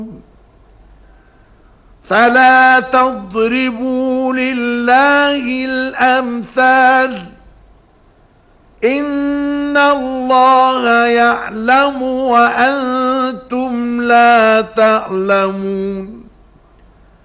فلا تضربوا لله الأمثال، إن الله يعلم وأنتم لا تعلمون.